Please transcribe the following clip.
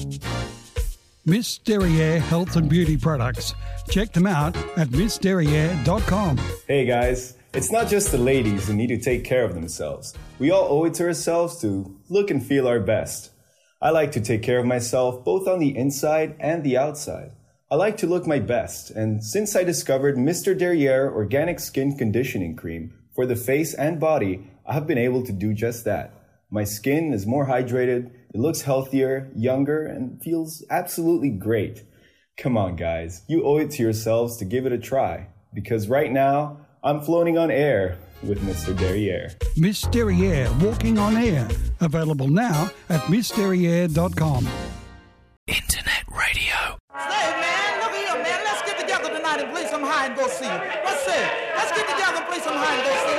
Miss Derriere Health and Beauty Products. Check them out at missderriere.com. Hey guys, it's not just the ladies who need to take care of themselves. We all owe it to ourselves to look and feel our best. I like to take care of myself both on the inside and the outside. I like to look my best, and since I discovered Mr. Derriere Organic Skin Conditioning Cream for the face and body, I have been able to do just that. My skin is more hydrated, it looks healthier, younger, and feels absolutely great. Come on guys, you owe it to yourselves to give it a try, because right now, I'm floating on air with Mr. Derriere. Miss Derriere Walking on Air. Available now at missderriere.com. Internet radio. Say, man, look here, man. Let's get together tonight and play some hide and go seek. Let's say, let's get together and play some hide and go seek.